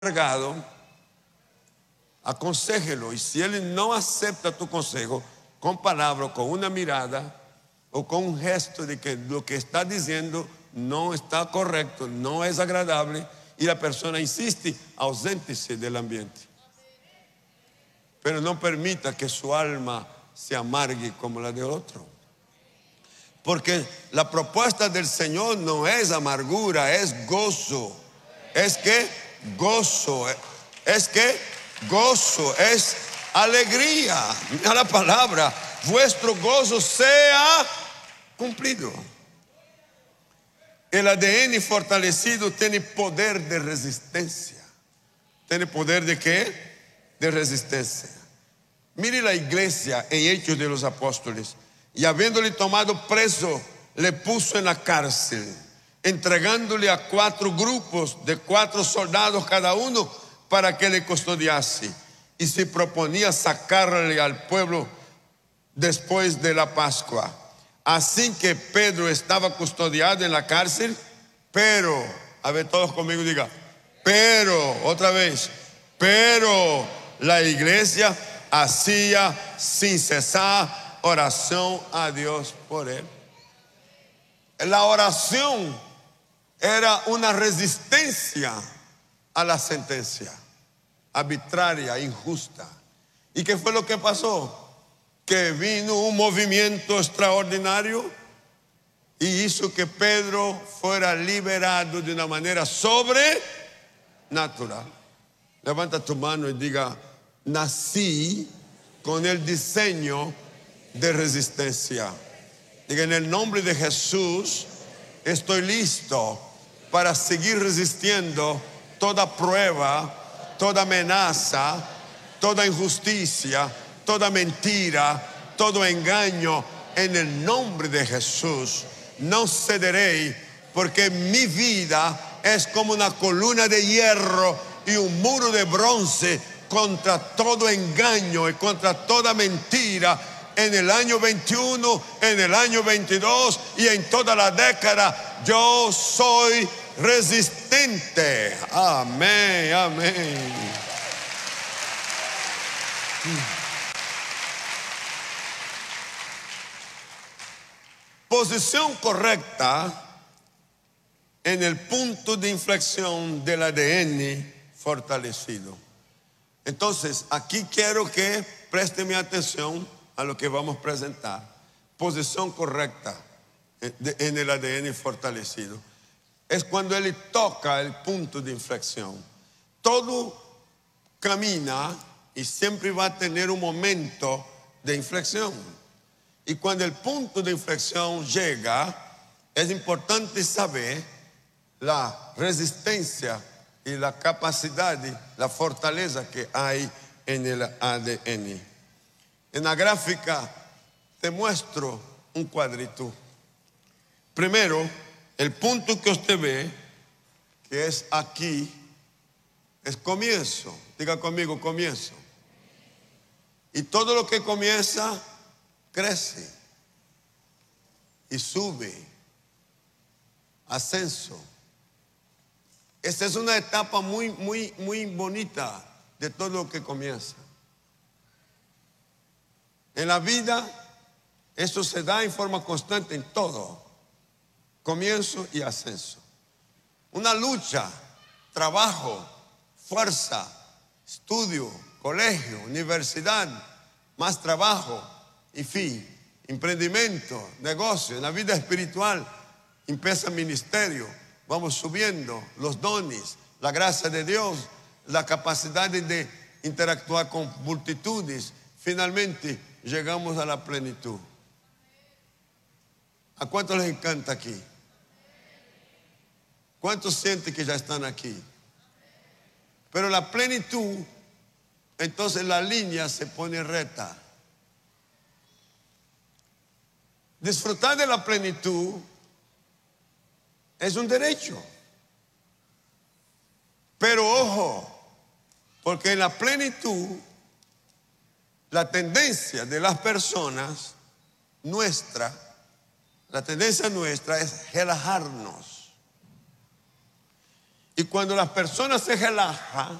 amargado, aconséjelo. Y si él no acepta tu consejo, con palabra, con una mirada o con un gesto de que lo que está diciendo no está correcto, no es agradable, y la persona insiste, auséntese del ambiente. Pero no permita que su alma se amargue como la de otro. Porque la propuesta del Señor no es amargura, es gozo. Es que gozo, es alegría. Mira la palabra, vuestro gozo sea cumplido. El ADN fortalecido tiene poder de resistencia. ¿Tiene poder de qué? De resistencia. Mire la iglesia en Hechos de los Apóstoles. Y habiéndole tomado preso, le puso en la cárcel, entregándole a 4 grupos de 4 soldados cada uno para que le custodiase. Y se proponía sacarle al pueblo después de la Pascua. Así que Pedro estaba custodiado en la cárcel, pero, a ver todos conmigo, diga, pero, otra vez, pero la iglesia hacía sin cesar oración a Dios por él. La oración era una resistencia a la sentencia arbitraria, injusta. ¿Y qué fue lo que pasó? Que vino un movimiento extraordinario y hizo que Pedro fuera liberado de una manera sobrenatural. Levanta tu mano y diga, nací con el diseño de resistencia. Diga, en el nombre de Jesús, estoy listo para seguir resistiendo toda prueba, toda amenaza, toda injusticia, toda mentira, todo engaño. En el nombre de Jesús no cederé, porque mi vida es como una columna de hierro y un muro de bronce contra todo engaño y contra toda mentira. En el año 21, en el año 22 y en toda la década, yo soy resistente. Amén, amén. Posición correcta en el punto de inflexión del ADN fortalecido. Entonces, aquí quiero que preste mi atención a lo que vamos a presentar. Posición correcta en el ADN fortalecido es cuando él toca el punto de inflexión. Todo camina y siempre va a tener un momento de inflexión. Y cuando el punto de inflexión llega, es importante saber la resistencia y la capacidad, la fortaleza que hay en el ADN. En la gráfica te muestro un cuadrito. Primero, el punto que usted ve, que es aquí, es comienzo. Diga conmigo, comienzo. Y todo lo que comienza, crece y sube, ascenso. Esta es una etapa muy bonita de todo lo que comienza. En la vida, esto se da en forma constante en todo, comienzo y ascenso. Una lucha, trabajo, fuerza, estudio, colegio, universidad, más trabajo, y fin, emprendimiento, negocio. En la vida espiritual empieza el ministerio, vamos subiendo los dones, la gracia de Dios, la capacidad de interactuar con multitudes. Finalmente llegamos a la plenitud. ¿A cuántos les encanta aquí? ¿Cuántos sienten que ya están aquí? Pero la plenitud, entonces la línea se pone recta. Disfrutar de la plenitud es un derecho. Pero ojo, porque en la plenitud, la tendencia de las personas la tendencia nuestra es relajarnos. Y cuando las personas se relajan,